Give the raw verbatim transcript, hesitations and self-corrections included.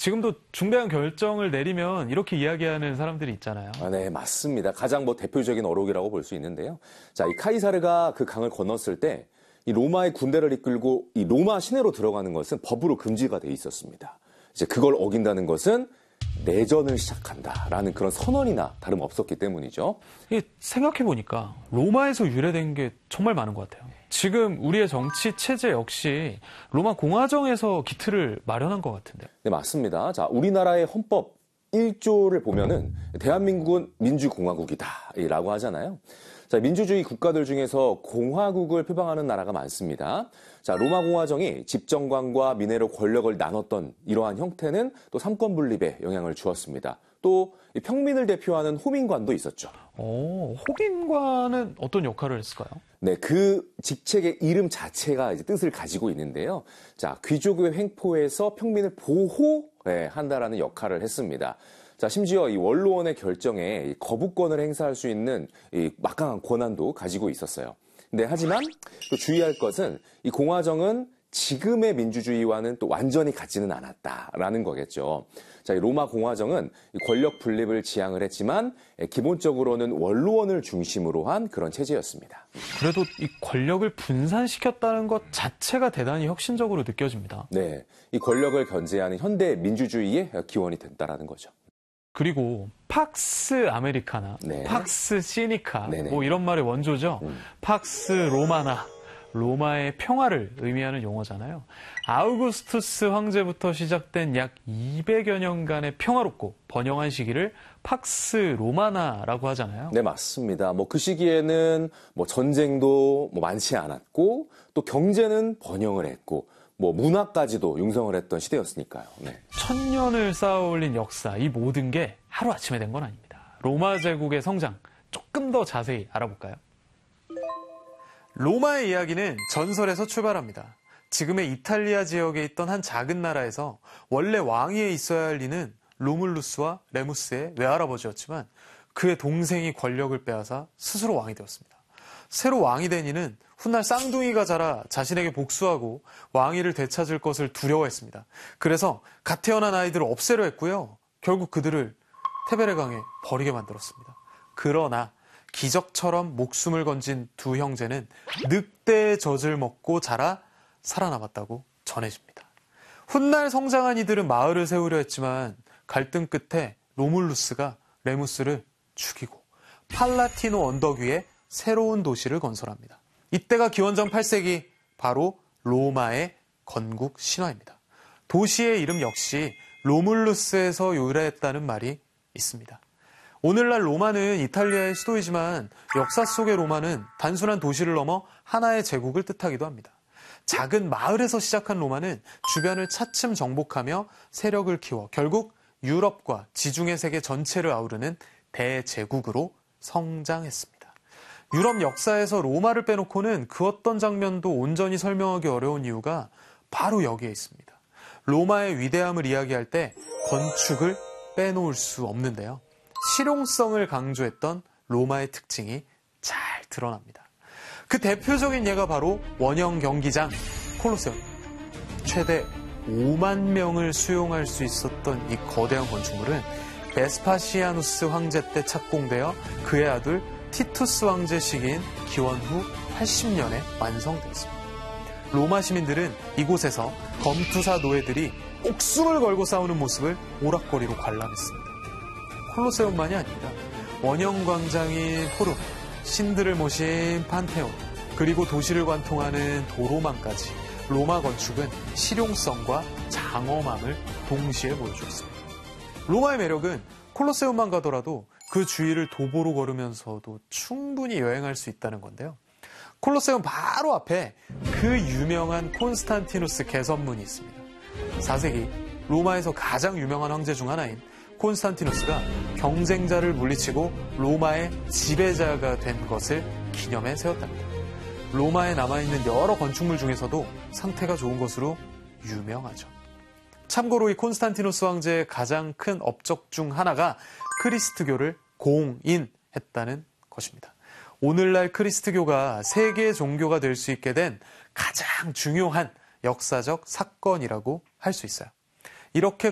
지금도 중대한 결정을 내리면 이렇게 이야기하는 사람들이 있잖아요. 아, 네, 맞습니다. 가장 뭐 대표적인 어록이라고 볼 수 있는데요. 자, 이 카이사르가 그 강을 건넜을 때 이 로마의 군대를 이끌고 이 로마 시내로 들어가는 것은 법으로 금지가 돼 있었습니다. 이제 그걸 어긴다는 것은 내전을 시작한다라는 그런 선언이나 다름없었기 때문이죠. 이게 생각해보니까 로마에서 유래된 게 정말 많은 것 같아요. 지금 우리의 정치 체제 역시 로마 공화정에서 기틀을 마련한 것 같은데. 네, 맞습니다. 자, 우리나라의 헌법 일 조를 보면은 대한민국은 민주공화국이다라고 하잖아요. 자, 민주주의 국가들 중에서 공화국을 표방하는 나라가 많습니다. 자, 로마 공화정이 집정관과 민회로 권력을 나눴던 이러한 형태는 또 삼권 분립에 영향을 주었습니다. 또 평민을 대표하는 호민관도 있었죠. 오, 호민관은 어떤 역할을 했을까요? 네, 그 직책의 이름 자체가 이제 뜻을 가지고 있는데요. 자, 귀족의 횡포에서 평민을 보호한다라는 역할을 했습니다. 자, 심지어 이 원로원의 결정에 거부권을 행사할 수 있는 이 막강한 권한도 가지고 있었어요. 근데 하지만 또 주의할 것은 이 공화정은 지금의 민주주의와는 또 완전히 같지는 않았다라는 거겠죠. 자, 이 로마 공화정은 권력 분립을 지향을 했지만 기본적으로는 원로원을 중심으로 한 그런 체제였습니다. 그래도 이 권력을 분산시켰다는 것 자체가 대단히 혁신적으로 느껴집니다. 네, 이 권력을 견제하는 현대 민주주의의 기원이 됐다라는 거죠. 그리고 팍스 아메리카나, 네. 팍스 시니카, 네네. 뭐 이런 말의 원조죠. 음. 팍스 로마나, 로마의 평화를 의미하는 용어잖아요. 아우구스투스 황제부터 시작된 약 이백여 년간의 평화롭고 번영한 시기를 팍스 로마나라고 하잖아요. 네, 맞습니다. 뭐 그 시기에는 뭐 전쟁도 뭐 많지 않았고 또 경제는 번영을 했고 뭐 문화까지도 융성을 했던 시대였으니까요. 네. 천년을 쌓아올린 역사, 이 모든 게 하루아침에 된 건 아닙니다. 로마 제국의 성장, 조금 더 자세히 알아볼까요? 로마의 이야기는 전설에서 출발합니다. 지금의 이탈리아 지역에 있던 한 작은 나라에서 원래 왕위에 있어야 할 리는 로물루스와 레무스의 외할아버지였지만 그의 동생이 권력을 빼앗아 스스로 왕이 되었습니다. 새로 왕이 된 이는 훗날 쌍둥이가 자라 자신에게 복수하고 왕위를 되찾을 것을 두려워했습니다. 그래서 갓 태어난 아이들을 없애려 했고요. 결국 그들을 테베레강에 버리게 만들었습니다. 그러나 기적처럼 목숨을 건진 두 형제는 늑대의 젖을 먹고 자라 살아남았다고 전해집니다. 훗날 성장한 이들은 마을을 세우려 했지만 갈등 끝에 로물루스가 레무스를 죽이고 팔라티노 언덕 위에 새로운 도시를 건설합니다. 이때가 기원전 팔 세기, 바로 로마의 건국 신화입니다. 도시의 이름 역시 로물루스에서 유래했다는 말이 있습니다. 오늘날 로마는 이탈리아의 수도이지만 역사 속의 로마는 단순한 도시를 넘어 하나의 제국을 뜻하기도 합니다. 작은 마을에서 시작한 로마는 주변을 차츰 정복하며 세력을 키워 결국 유럽과 지중해 세계 전체를 아우르는 대제국으로 성장했습니다. 유럽 역사에서 로마를 빼놓고는 그 어떤 장면도 온전히 설명하기 어려운 이유가 바로 여기에 있습니다. 로마의 위대함을 이야기할 때 건축을 빼놓을 수 없는데요. 실용성을 강조했던 로마의 특징이 잘 드러납니다. 그 대표적인 예가 바로 원형 경기장 콜로세움입니다. 최대 오만 명을 수용할 수 있었던 이 거대한 건축물은 베스파시아누스 황제 때 착공되어 그의 아들 티투스 왕제 시기인 기원 후 팔십 년에 완성되었습니다. 로마 시민들은 이곳에서 검투사 노예들이 목숨을 걸고 싸우는 모습을 오락거리로 관람했습니다. 콜로세움만이 아닙니다. 원형 광장인 포rum, 신들을 모신 판테온, 그리고 도시를 관통하는 도로망까지 로마 건축은 실용성과 장엄함을 동시에 보여주었습니다. 로마의 매력은 콜로세움만 가더라도 그 주위를 도보로 걸으면서도 충분히 여행할 수 있다는 건데요. 콜로세움 바로 앞에 그 유명한 콘스탄티누스 개선문이 있습니다. 사 세기 로마에서 가장 유명한 황제 중 하나인 콘스탄티누스가 경쟁자를 물리치고 로마의 지배자가 된 것을 기념해 세웠답니다. 로마에 남아있는 여러 건축물 중에서도 상태가 좋은 것으로 유명하죠. 참고로 이 콘스탄티누스 황제의 가장 큰 업적 중 하나가 크리스트교를 공인했다는 것입니다. 오늘날 크리스트교가 세계 종교가 될 수 있게 된 가장 중요한 역사적 사건이라고 할 수 있어요. 이렇게